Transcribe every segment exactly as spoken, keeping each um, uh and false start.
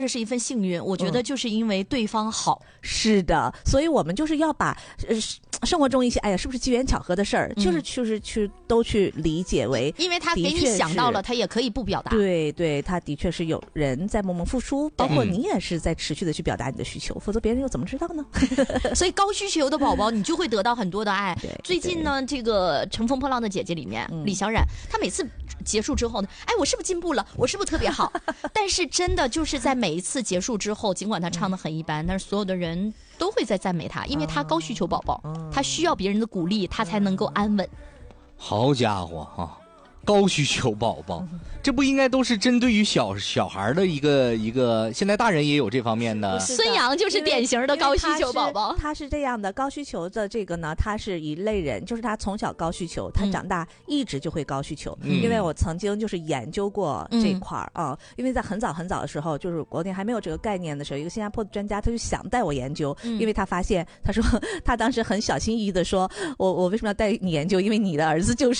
是一份幸运，我觉得就是因为对方好。 嗯、是的，所以我们就是要把呃生活中一些哎呀是不是机缘巧合的事儿，嗯、就是就是去都去理解为， 因为他给你想到了，他也可以不表达。 对对，他的确是有人在默默付出，包括你也是在持续的去表达你的需求，嗯、否则别人又怎么知道呢？ 所以高需求的宝宝，你就会得到很多的爱。最近呢，这个《乘风破浪的姐姐》里面，嗯、李小冉她每次结束之后呢，哎，我是不是进步了？我是不是特别好？但是真的就是在每一次结束之后，尽管她唱得很一般，嗯、但是所有的人都会在赞美她，因为她高需求宝宝，嗯、她需要别人的鼓励，她才能够安稳。 好家伙哈！高需求宝宝，这不应该都是针对于小小孩的一个一个，现在大人也有这方面的。 孙杨就是典型的高需求宝宝， 他是这样的，高需求的这个呢，他是一类人，就是他从小高需求，他长大一直就会高需求。嗯、因为我曾经就是研究过这块儿、嗯、啊，因为在很早很早的时候，就是国内还没有这个概念的时候，一个新加坡的专家他就想带我研究，嗯、因为他发现他说他当时很小心翼翼的说，我我为什么要带你研究？因为你的儿子就是，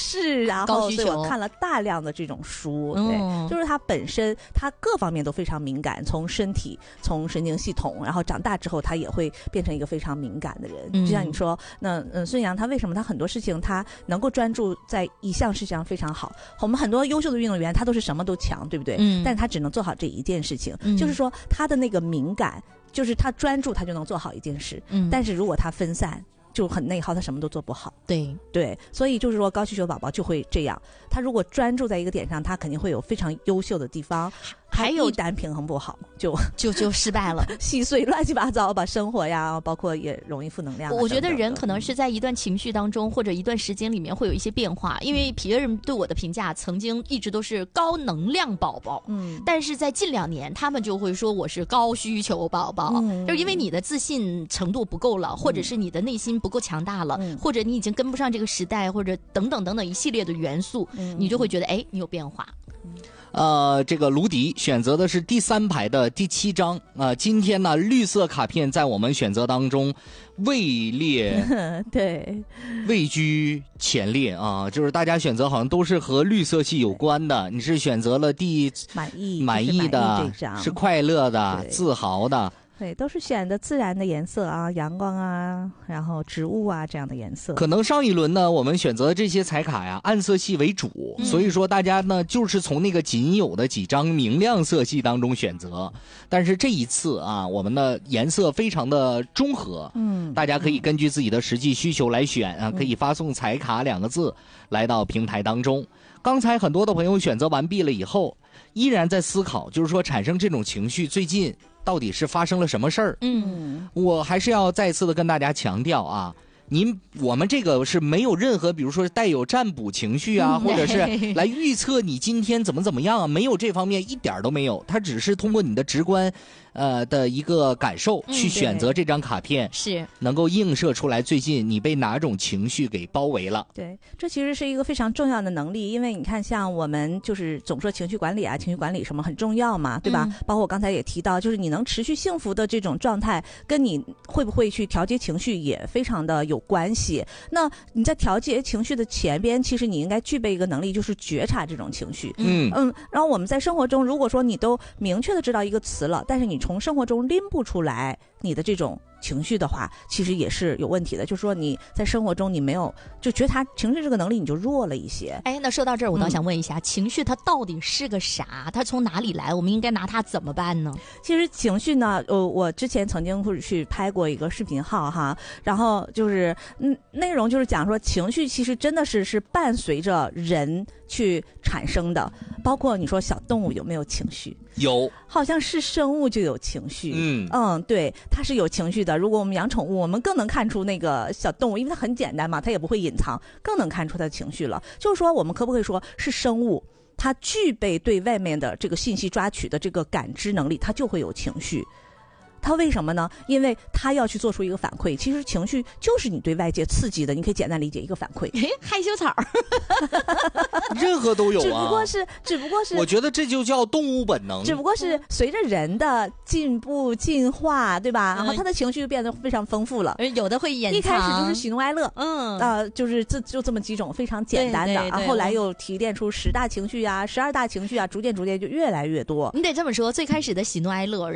然后所以我看了大量的这种书，对，嗯、就是他本身他各方面都非常敏感，从身体，从神经系统，然后长大之后他也会变成一个非常敏感的人。嗯、就像你说，那嗯，孙杨他为什么他很多事情他能够专注在一项事情上非常好？我们很多优秀的运动员他都是什么都强，对不对？嗯、但是他只能做好这一件事情，嗯、就是说他的那个敏感，就是他专注他就能做好一件事。嗯、但是如果他分散，就很内耗，他什么都做不好。 对对，所以就是说高需求宝宝就会这样，他如果专注在一个点上，他肯定会有非常优秀的地方。还有一旦平衡不好，就就就失败了， 细碎乱七八糟，把生活呀，包括也容易负能量。 我觉得人可能是在一段情绪当中，或者一段时间里面会有一些变化。因为别人对我的评价曾经一直都是高能量宝宝，嗯，但是在近两年，他们就会说我是高需求宝宝，嗯、就是因为你的自信程度不够了，或者是你的内心不够强大了，嗯、或者你已经跟不上这个时代，或者等等等等一系列的元素，嗯、你就会觉得哎，你有变化。 嗯呃，这个卢迪选择的是第三排的第七张啊、呃。今天呢，绿色卡片在我们选择当中位列对位居前列啊，就是大家选择好像都是和绿色系有关的。你是选择了第满意满意的，是, 是快乐的、自豪的。 对，都是选的自然的颜色啊，阳光啊，然后植物啊这样的颜色。 可能上一轮呢，我们选择的这些彩卡呀，暗色系为主，嗯、所以说大家呢就是从那个仅有的几张明亮色系当中选择。但是这一次啊，我们的颜色非常的中和，嗯，大家可以根据自己的实际需求来选啊，可以发送彩卡两个字来到平台当中。刚才很多的朋友选择完毕了以后，依然在思考，就是说产生这种情绪，最近到底是发生了什么事儿？嗯，我还是要再次的跟大家强调啊，您我们这个是没有任何，比如说带有占卜情绪啊，或者是来预测你今天怎么怎么样啊，没有这方面一点都没有，它只是通过你的直观。呃的一个感受去选择这张卡片， 嗯、是能够映射出来最近你被哪种情绪给包围了。 对，这其实是一个非常重要的能力，因为你看像我们就是总说情绪管理啊，情绪管理什么很重要嘛，对吧？嗯、包括我刚才也提到，就是你能持续幸福的这种状态，跟你会不会去调节情绪也非常的有关系。那你在调节情绪的前边，其实你应该具备一个能力，就是觉察这种情绪。嗯嗯，然后我们在生活中，如果说你都明确的知道一个词了，但是你从生活中拎不出来你的这种情绪的话，其实也是有问题的。就是说你在生活中你没有就觉察情绪这个能力，你就弱了一些。 哎，那说到这儿，我倒想问一下，嗯、情绪它到底是个啥？它从哪里来？我们应该拿它怎么办呢？ 其实情绪呢，呃，我之前曾经会去拍过一个视频号哈，然后就是嗯，内容就是讲说情绪其实真的是是伴随着人去产生的，包括你说小动物有没有情绪？ 有， 好像是生物就有情绪。嗯嗯，对，它是有情绪的。如果我们养宠物，我们更能看出那个小动物，因为它很简单嘛，它也不会隐藏，更能看出它的情绪了。就是说，我们可不可以说是生物，它具备对外面的这个信息抓取的这个感知能力，它就会有情绪。它为什么呢？因为它要去做出一个反馈。其实情绪就是你对外界刺激的，你可以简单理解一个反馈。 害羞草任何都有啊， 只不过是只不过是我觉得这就叫动物本能， 只不过是随着人的进步进化，对吧？然后他的情绪就变得非常丰富了， 有的会隐藏， 一开始就是喜怒哀乐，嗯啊、呃，就是这就这么几种非常简单的，对对对，后来又提炼出十大情绪啊、十二大情绪啊，逐渐逐渐就越来越多。 你得这么说，最开始的喜怒哀乐。